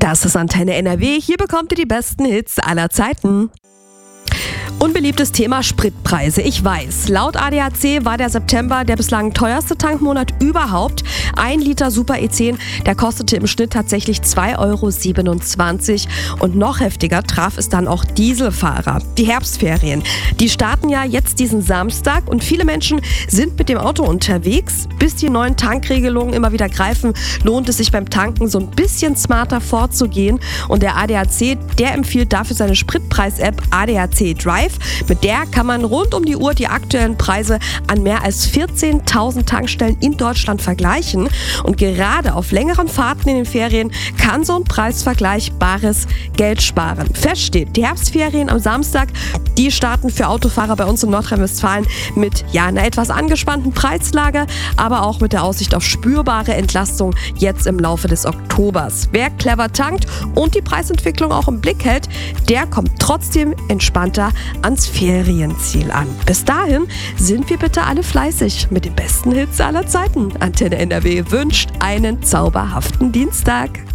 Das ist Antenne NRW. Hier bekommt ihr die besten Hits aller Zeiten. Unbeliebtes Thema Spritpreise. Ich weiß, laut ADAC war der September der bislang teuerste Tankmonat überhaupt. 1 Liter Super E10, der kostete im Schnitt tatsächlich 2,27 €. Und noch heftiger traf es dann auch Dieselfahrer. Die Herbstferien, die starten ja jetzt diesen Samstag und viele Menschen sind mit dem Auto unterwegs. Bis die neuen Tankregelungen immer wieder greifen, lohnt es sich beim Tanken so ein bisschen smarter vorzugehen. Und der ADAC, der empfiehlt dafür seine Spritpreis-App ADAC Drive. Mit der kann man rund um die Uhr die aktuellen Preise an mehr als 14.000 Tankstellen in Deutschland vergleichen. Und gerade auf längeren Fahrten in den Ferien kann so ein Preisvergleich bares Geld sparen. Fest steht, die Herbstferien am Samstag, die starten für Autofahrer bei uns in Nordrhein-Westfalen mit einer etwas angespannten Preislage, aber auch mit der Aussicht auf spürbare Entlastung jetzt im Laufe des Oktobers. Wer clever tankt und die Preisentwicklung auch im Blick hält, der kommt trotzdem entspannter ans Ferienziel an. Bis dahin sind wir bitte alle fleißig mit den besten Hits aller Zeiten. Antenne NRW wünscht einen zauberhaften Dienstag.